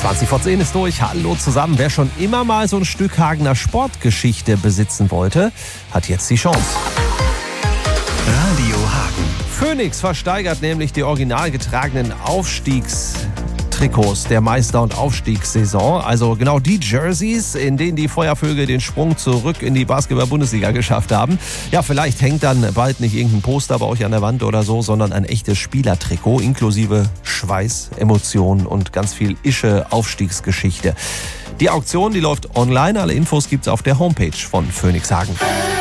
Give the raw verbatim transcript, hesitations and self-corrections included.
zwanzig vor zehn ist durch. Hallo zusammen. Wer schon immer mal so ein Stück Hagener Sportgeschichte besitzen wollte, hat jetzt die Chance. Radio Hagen. Phoenix versteigert nämlich die original getragenen Aufstiegstrikots der Meister- und Aufstiegssaison. Also genau die Jerseys, in denen die Feuervögel den Sprung zurück in die Basketball-Bundesliga geschafft haben. Ja, vielleicht hängt dann bald nicht irgendein Poster bei euch an der Wand oder so, sondern ein echtes Spielertrikot inklusive Schweiß, Emotionen und ganz viel Ische Aufstiegsgeschichte. Die Auktion, die läuft online. Alle Infos gibt's auf der Homepage von Phoenix Hagen.